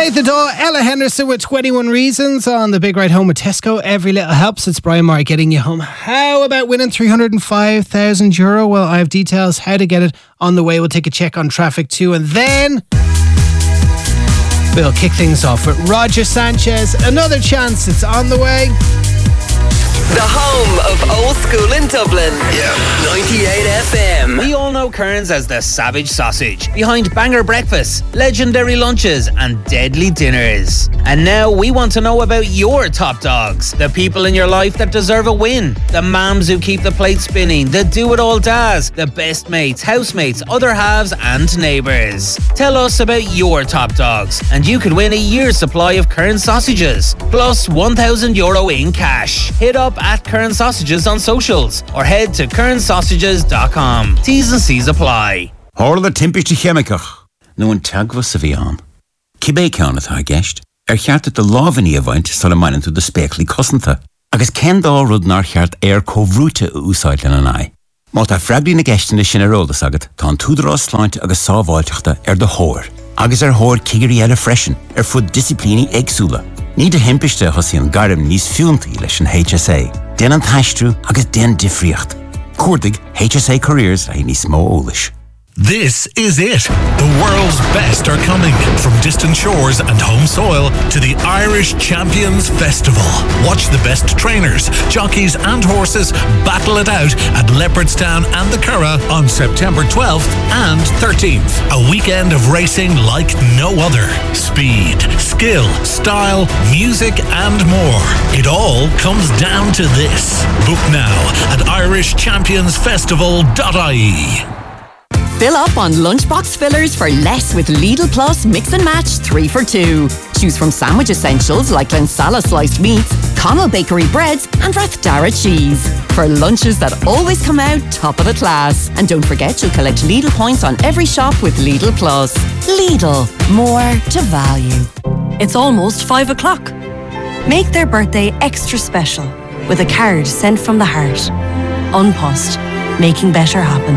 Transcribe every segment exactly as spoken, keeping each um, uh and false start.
Nathan Daw, Ella Henderson with twenty-one Reasons on the Big Ride Home with Tesco. Every little helps. It's Brian Marr getting you home. How about winning three hundred five thousand euro? Well, I have details how to get it on the way. We'll take a check on traffic too. And then we'll kick things off with Roger Sanchez. Another chance. It's on the way. The home of old school in Dublin. Yeah, ninety-eight F M. We all know Kearns as the savage sausage, behind banger breakfasts, legendary lunches and deadly dinners. And now we want to know about your top dogs, the people in your life that deserve a win, the mums who keep the plate spinning, the do-it-all dads, the best mates, housemates, other halves and neighbours. Tell us about your top dogs and you could win a year's supply of Kearns sausages, plus one thousand euro in cash. Hit up at Kearns Sausages on socials or head to kearns sausages dot com. T's and C's apply. Hála the timpish chemicach. No an tagva sa bhíán. Cibé ceanna tá gceist. Er cheart the lávaní a bhaint sa mainin tú the speclí cosanta. Agus cen dá rud nar cheart air cóhrúte úsáid lena nai. Má tá freaglí na geistina sin ar rólas agat, tá an túdrá sláint agus sábháilteachta ar de hóir. Agus ar hóir cigarí eile freisin, ar fud disciplíní agsúla. Ní de himpište has an garim níos fiúntaí leis an H S A. Den an taistrú agus den difriocht. Cuardig H S A careers a níos mó ólis. This is it. The world's best are coming from distant shores and home soil to the Irish Champions Festival. Watch the best trainers, jockeys and horses battle it out at Leopardstown and the Curragh on September twelfth and thirteenth. A weekend of racing like no other. Speed, skill, style, music and more. It all comes down to this. Book now at irish champions festival dot I E. Fill up on lunchbox fillers for less with Lidl Plus Mix and Match three for two. Choose from sandwich essentials like Glensala sliced meats, Connell Bakery breads and Rathdara cheese. For lunches that always come out top of the class. And don't forget you'll collect Lidl points on every shop with Lidl Plus. Lidl, more to value. It's almost five o'clock. Make their birthday extra special with a card sent from the heart. An Post, making better happen.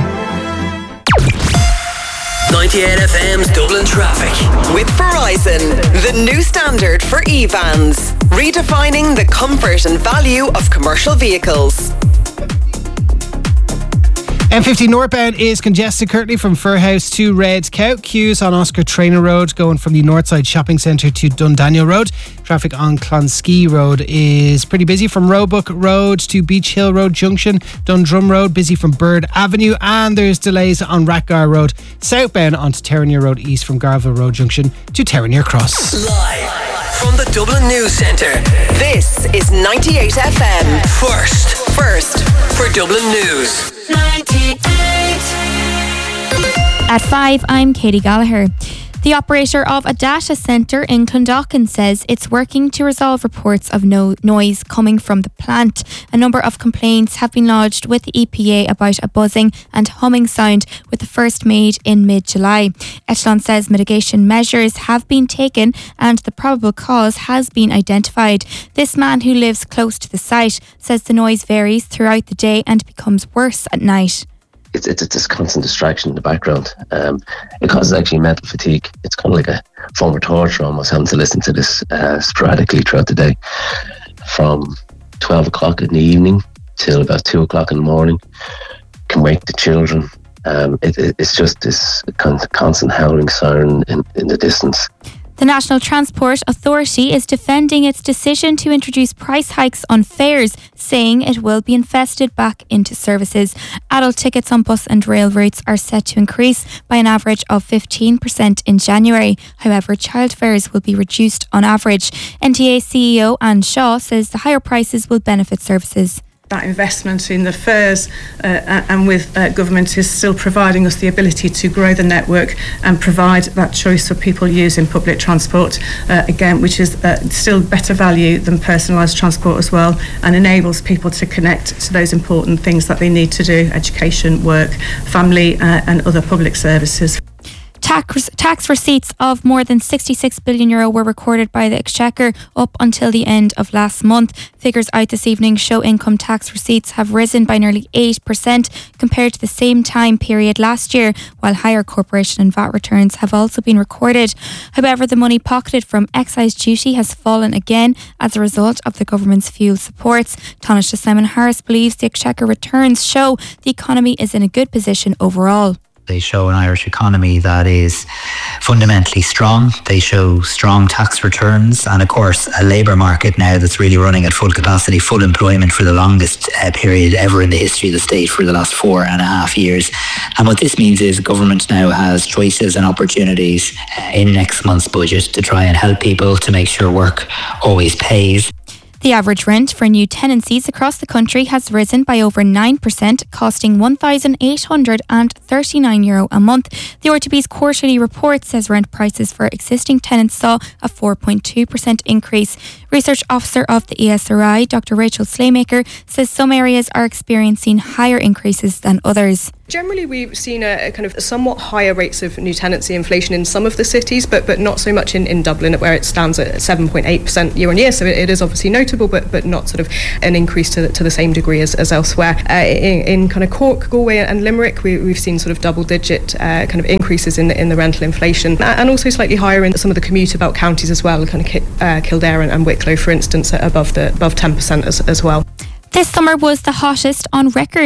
ninety-eight F M's Dublin Traffic. With Verizon, the new standard for e-vans. Redefining the comfort and value of commercial vehicles. M fifty northbound is congested currently from Furhouse to Red Cow. Queues on Oscar Traynor Road going from the Northside Shopping Centre to Dundaniel Road. Traffic on Clonskee Road is pretty busy from Roebuck Road to Beach Hill Road Junction. Dundrum Road busy from Bird Avenue, and there's delays on Rathgar Road southbound onto Terranure Road east from Garville Road Junction to Terranure Cross. Live from the Dublin News Centre, this is ninety-eight F M. First, first for Dublin News. ninety-eight. At five, I'm Katie Gallagher. The operator of a data centre in Clondalkin says it's working to resolve reports of no noise coming from the plant. A number of complaints have been lodged with the E P A about a buzzing and humming sound, with the first made in mid-July. Echelon says mitigation measures have been taken and the probable cause has been identified. This man, who lives close to the site, says the noise varies throughout the day and becomes worse at night. It's, it's it's this constant distraction in the background. Um, it causes actually mental fatigue. It's kind of like a form of torture almost, having to listen to this uh, sporadically throughout the day. From twelve o'clock in the evening till about two o'clock in the morning. Can wake the children. Um, it, it, it's just this con- constant howling siren in, in the distance. The National Transport Authority is defending its decision to introduce price hikes on fares, saying it will be invested back into services. Adult tickets on bus and rail routes are set to increase by an average of fifteen percent in January. However, child fares will be reduced on average. N T A C E O Anne Shaw says the higher prices will benefit services. That investment in the fares uh, and with uh, government is still providing us the ability to grow the network and provide that choice for people using public transport, uh, again, which is uh, still better value than personalised transport as well, and enables people to connect to those important things that they need to do: education, work, family uh, and other public services. Tax, tax receipts of more than sixty-six billion euro were recorded by the Exchequer up until the end of last month. Figures out this evening show income tax receipts have risen by nearly eight percent compared to the same time period last year, while higher corporation and V A T returns have also been recorded. However, the money pocketed from excise duty has fallen again as a result of the government's fuel supports. Taoiseach Simon Harris believes the Exchequer returns show the economy is in a good position overall. They show an Irish economy that is fundamentally strong. They show strong tax returns and, of course, a labour market now that's really running at full capacity, full employment for the longest uh, period ever in the history of the state for the last four and a half years. And what this means is government now has choices and opportunities uh, in next month's budget to try and help people to make sure work always pays. The average rent for new tenancies across the country has risen by over nine percent, costing one thousand eight hundred thirty-nine euro a month. The R T B's quarterly report says rent prices for existing tenants saw a four point two percent increase. Research Officer of the E S R I, Doctor Rachel Slaymaker, says some areas are experiencing higher increases than others. Generally, we've seen a, a kind of somewhat higher rates of new tenancy inflation in some of the cities, but but not so much in, in Dublin, where it stands at seven point eight percent year on year. So it, it is obviously notable, but but not sort of an increase to the, to the same degree as, as elsewhere. Uh, in, in kind of Cork, Galway and Limerick, we, we've seen sort of double-digit uh, kind of increases in the, in the rental inflation, and also slightly higher in some of the commute belt counties as well, kind of uh, Kildare and, and Wicklow, for instance, above the above ten percent as, as well. This summer was the hottest on record.